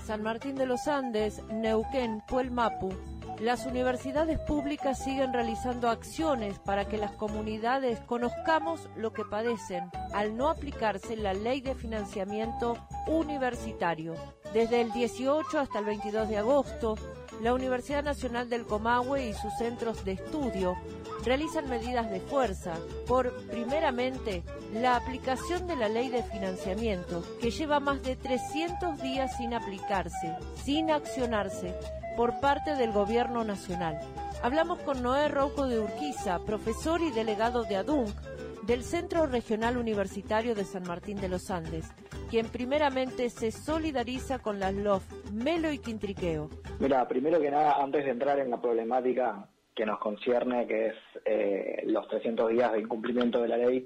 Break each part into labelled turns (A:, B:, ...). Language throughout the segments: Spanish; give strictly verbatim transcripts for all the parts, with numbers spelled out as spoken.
A: San Martín de los Andes, Neuquén, Puelmapu, las universidades públicas siguen realizando acciones para que las comunidades conozcamos lo que padecen al no aplicarse la ley de financiamiento universitario. Desde el dieciocho hasta el veintidós de agosto, la Universidad Nacional del Comahue y sus centros de estudio realizan medidas de fuerza por, primeramente, la aplicación de la ley de financiamiento, que lleva más de trescientos días sin aplicarse, sin accionarse, por parte del Gobierno Nacional. Hablamos con Noé Rouco de Urquiza, profesor y delegado de ADUNC, del Centro Regional Universitario de San Martín de los Andes, quien primeramente se solidariza con las L O F, Melo y Quintriqueo.
B: Mira, primero que nada, antes de entrar en la problemática que nos concierne, que es eh, los trescientos días de incumplimiento de la ley,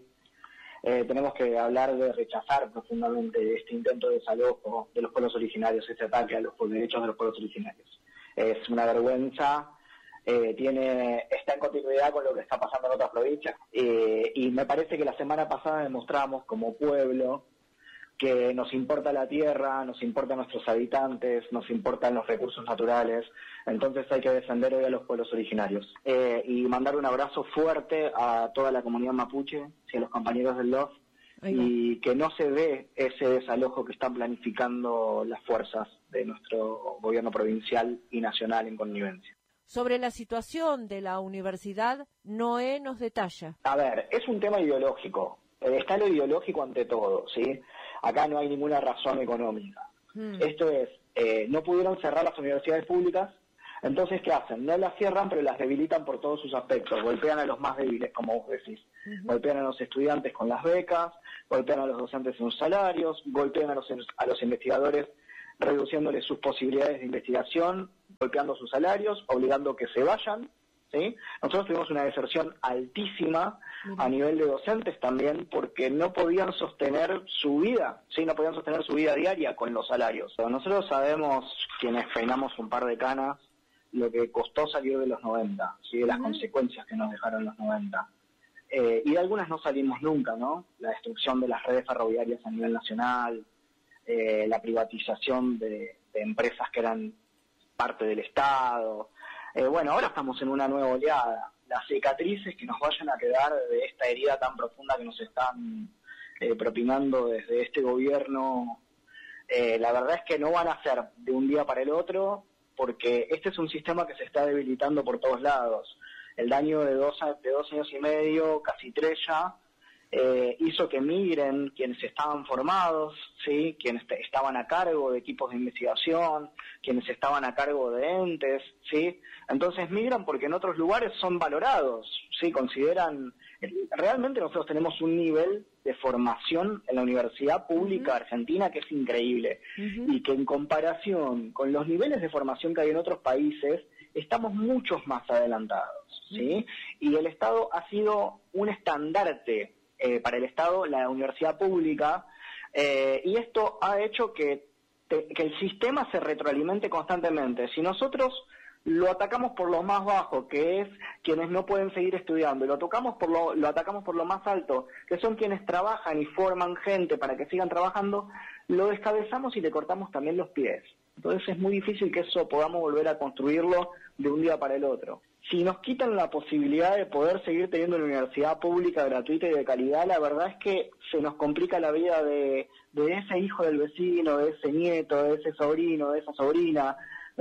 B: eh, tenemos que hablar de rechazar profundamente este intento de desalojo de los pueblos originarios, este ataque a los derechos de los pueblos originarios. Es una vergüenza, eh, tiene está en continuidad con lo que está pasando en otras provincias, eh, y me parece que la semana pasada demostramos como pueblo que nos importa la tierra, nos importan nuestros habitantes, nos importan los recursos naturales, entonces hay que defender hoy a los pueblos originarios. Eh, y mandar un abrazo fuerte a toda la comunidad mapuche y a los compañeros del L O F, y que no se dé ese desalojo que están planificando las fuerzas de nuestro gobierno provincial y nacional en connivencia.
A: Sobre la situación de la universidad, Noé nos detalla.
B: A ver, es un tema ideológico, está lo ideológico ante todo, ¿sí? Acá no hay ninguna razón económica. Hmm. Esto es, eh, no pudieron cerrar las universidades públicas, entonces ¿qué hacen? No las cierran, pero las debilitan por todos sus aspectos, golpean a los más débiles, como vos decís, uh-huh. golpean a los estudiantes con las becas, golpean a los docentes en sus salarios, golpean a los, a los investigadores reduciéndoles sus posibilidades de investigación, golpeando sus salarios, obligando a que se vayan, ¿sí? Nosotros tuvimos una deserción altísima uh-huh. a nivel de docentes también, porque no podían sostener su vida, ¿sí? No podían sostener su vida diaria con los salarios. Pero nosotros sabemos, quienes peinamos un par de canas, lo que costó salir de los noventa, ¿sí? De las uh-huh. consecuencias que nos dejaron los noventa. Eh, y de algunas no salimos nunca, ¿no? La destrucción de las redes ferroviarias a nivel nacional, eh, la privatización de, de empresas que eran parte del Estado. Eh, bueno, ahora estamos en una nueva oleada. Las cicatrices que nos vayan a quedar de esta herida tan profunda que nos están eh, propinando desde este gobierno, eh, la verdad es que no van a ser de un día para el otro, porque este es un sistema que se está debilitando por todos lados. El daño de dos, de dos años y medio, casi tres ya, eh, hizo que migren quienes estaban formados, ¿sí? Quienes te, estaban a cargo de equipos de investigación, quienes estaban a cargo de entes, ¿sí? Entonces migran porque en otros lugares son valorados, ¿sí? Consideran... Realmente nosotros tenemos un nivel de formación en la universidad pública uh-huh. argentina que es increíble, uh-huh. y que en comparación con los niveles de formación que hay en otros países, estamos muchos más adelantados, ¿sí? Uh-huh. Y el Estado ha sido un estandarte eh, para el Estado, la universidad pública, eh, y esto ha hecho que, te, que el sistema se retroalimente constantemente. Si nosotros lo atacamos por lo más bajo, que es quienes no pueden seguir estudiando, y lo tocamos por lo, lo atacamos por lo más alto, que son quienes trabajan y forman gente para que sigan trabajando, lo descabezamos y le cortamos también los pies. Entonces es muy difícil que eso podamos volver a construirlo de un día para el otro. Si nos quitan la posibilidad de poder seguir teniendo una universidad pública, gratuita y de calidad, la verdad es que se nos complica la vida de, de ese hijo del vecino, de ese nieto, de ese sobrino, de esa sobrina,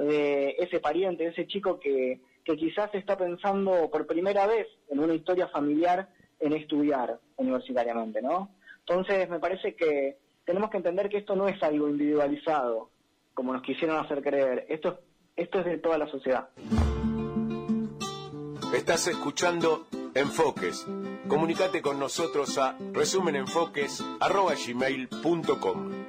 B: de ese pariente, de ese chico que, que quizás está pensando por primera vez en una historia familiar en estudiar universitariamente, ¿no? Entonces me parece que tenemos que entender que esto no es algo individualizado, como nos quisieron hacer creer. Esto, esto es de toda la sociedad.
C: Estás escuchando Enfoques. Comunicate con nosotros a resumenenfoques arroba gmail punto com.